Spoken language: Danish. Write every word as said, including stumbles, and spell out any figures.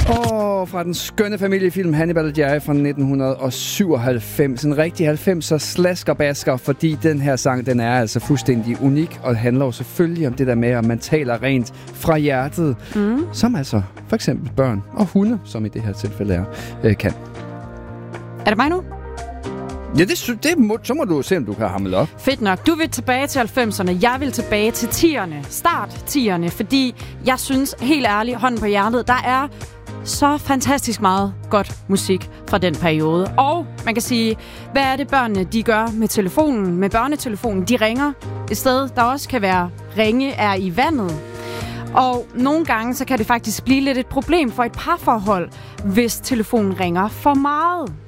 Åh, fra den skønne familiefilm Hannibal Lecter fra nitten syvoghalvfems. En rigtig halvfemser slaskerbasker, fordi den her sang, den er altså fuldstændig unik, og handler jo selvfølgelig om det der med, at man taler rent fra hjertet, mm. som altså for eksempel børn og hunde, som i det her tilfælde er, øh, kan. Er det mig nu? Ja, det, det må, så må du se, om du kan hamle op. Fedt nok. Du vil tilbage til halvfemserne. Jeg vil tilbage til tierne. Start tierne, fordi jeg synes, helt ærligt, hånden på hjertet, der er så fantastisk meget godt musik fra den periode. Og man kan sige, hvad er det børnene, de gør med telefonen, med børnetelefonen? De ringer et sted, der også kan være ringe er i vandet. Og nogle gange, så kan det faktisk blive lidt et problem for et parforhold, hvis telefonen ringer for meget.